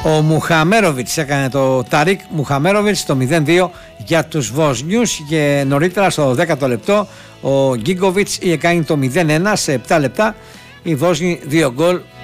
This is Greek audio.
Ο Μουχαμέροβιτς έκανε το Ταρίκ Μουχαμέροβιτς το 0-2 για τους Βοσνιούς και νωρίτερα στο 10ο λεπτό ο Γκίγκοβιτς είχε κάνει το 0-1 σε 7 λεπτά. Οι Βόσνοι 2 γκολ